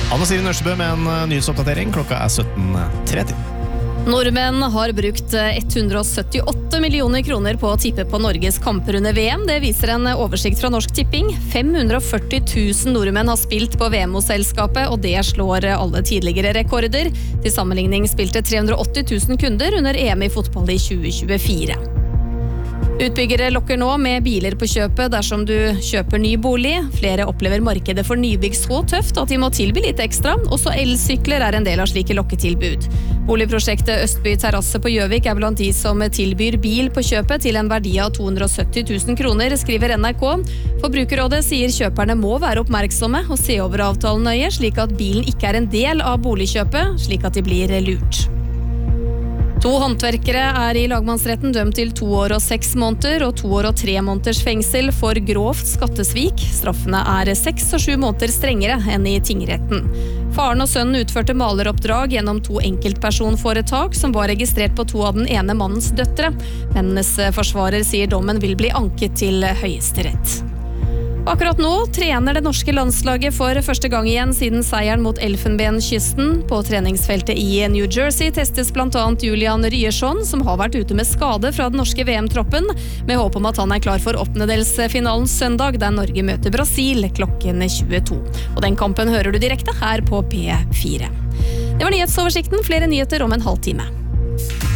Anne Siri Nørsebø med en nyhetsoppdatering. Klokka 17:30. Nordmenn har brukt 178 millioner kroner på å tippe på Norges kamper under VM. Det viser en oversikt fra Norsk Tipping. 540 000 nordmenn har spilt på VM-selskapet, og det slår alle tidligere rekorder. Til sammenligning spilte 380 000 kunder under EM i fotball i 2024. Utbyggere lokker nå med biler på kjøpet dersom du kjøper ny bolig. Flere opplever markedet for nybygg så tøft at de må tilby litt ekstra. Også elsykler er en del av slike lokketilbud. Boligprosjektet Østby Terrasse på Gjøvik er blant de som tilbyr bil på kjøpet til en verdi av 270 000 kroner, skriver NRK. Forbrukerrådet sier kjøperne må være oppmerksomme og se over avtalen nøye, slik at bilen ikke er en del av boligkjøpet, slik at de blir lurt. 2 håndverkere er i lagmannsretten dømt til 2 år og 6 måneder og 2 år og 3 måneders fengsel for grovt skattesvik. Straffene er 6 og 7 måneder strengere enn i tingretten. Faren og sønnen utførte maleroppdrag gjennom 2 enkeltpersonforetak som var registrert på 2 av den ene mannens døtre. Mennenes forsvarer sier dommen vil bli anket til Høyesterett. Akkurat nå trener det norske landslaget for første gang igjen siden seieren mot Elfenbenskysten. På treningsfeltet i New Jersey testes blant annet Julian Ryerson, som har vært ute med skade fra den norske VM-troppen, med håp om at han er klar for åttendedelsfinalen søndag, der Norge møter Brasil klokken 22. Og den kampen hører du direkte her på P4. Det var nyhetsoversikten. Flere nyheter om en halvtime.